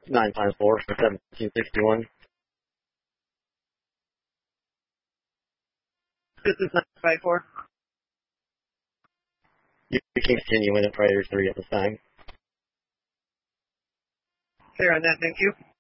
9 times 4 for 1761. This is 954. You can continue with Predator 3 at this time. Clear on that, thank you.